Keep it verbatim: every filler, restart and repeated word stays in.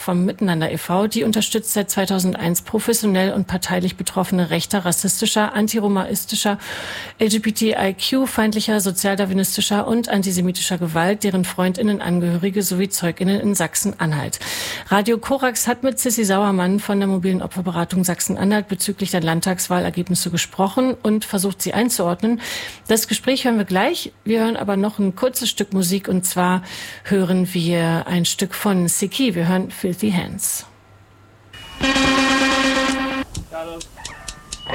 vom Miteinander e V, die unterstützt seit zweitausendeins professionell und parteilich Betroffene rechter, rassistischer, antiromaistischer, L G B T I Q-feindlicher, sozialdarwinistischer und antisemitischer Gewalt, deren FreundInnen, Angehörige sowie ZeugInnen in Sachsen-Anhalt. Radio Korax hat mit Sissi Sauermann von der mobilen Opferberatung Sachsen-Anhalt bezüglich der Landtagswahlergebnisse gesprochen und versucht, sie einzuordnen. Das Gespräch hören wir gleich. Wir hören aber noch ein kurzes Stück Musik, und zwar hören wir ein Stück von Siki. Wir hören Filthy Hands.